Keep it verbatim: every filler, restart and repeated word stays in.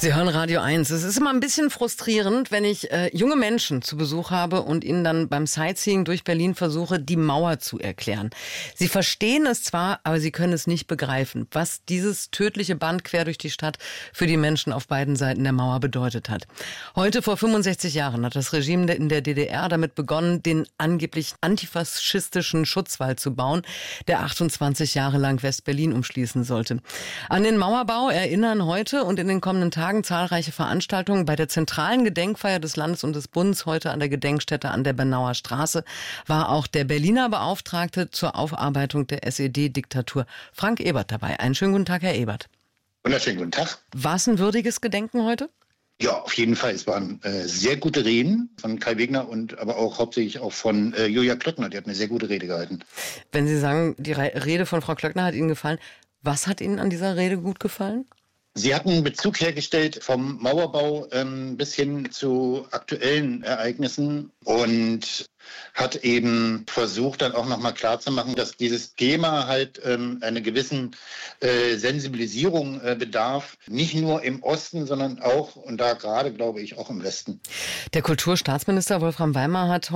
Sie hören Radio eins. Es ist immer ein bisschen frustrierend, wenn ich äh, junge Menschen zu Besuch habe und ihnen dann beim Sightseeing durch Berlin versuche, die Mauer zu erklären. Sie verstehen es zwar, aber sie können es nicht begreifen, was dieses tödliche Band quer durch die Stadt für die Menschen auf beiden Seiten der Mauer bedeutet hat. Heute vor fünfundsechzig Jahren hat das Regime in der D D R damit begonnen, den angeblich antifaschistischen Schutzwall zu bauen, der achtundzwanzig Jahre lang West-Berlin umschließen sollte. An den Mauerbau erinnern heute und in den kommenden Tagen zahlreiche Veranstaltungen. Bei der zentralen Gedenkfeier des Landes und des Bundes heute an der Gedenkstätte an der Bernauer Straße war auch der Berliner Beauftragte zur Aufarbeitung der S E D-Diktatur, Frank Ebert, dabei. Einen schönen guten Tag, Herr Ebert. Wunderschönen guten Tag. War es ein würdiges Gedenken heute? Ja, auf jeden Fall. Es waren äh, sehr gute Reden von Kai Wegner und aber auch hauptsächlich auch von äh, Julia Klöckner. Die hat eine sehr gute Rede gehalten. Wenn Sie sagen, die Rede von Frau Klöckner hat Ihnen gefallen, was hat Ihnen an dieser Rede gut gefallen? Sie hatten einen Bezug hergestellt vom Mauerbau ähm, bis hin zu aktuellen Ereignissen und hat eben versucht, dann auch nochmal klarzumachen, dass dieses Thema halt ähm, einer gewissen äh, Sensibilisierung äh, bedarf. Nicht nur im Osten, sondern auch, und da gerade, glaube ich, auch im Westen. Der Kulturstaatsminister Wolfram Weimar hat